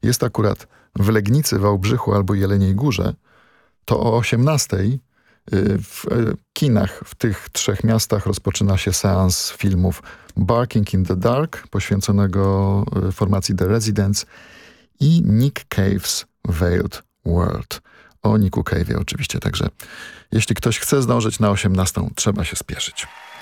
jest akurat w Legnicy, Wałbrzychu albo Jeleniej Górze, to o 18:00 w kinach w tych 3 miastach rozpoczyna się seans filmów Barking in the Dark, poświęconego formacji The Residents, i Nick Cave's Veiled World. O Nicku Cave'ie oczywiście, także jeśli ktoś chce zdążyć na 18:00, trzeba się spieszyć.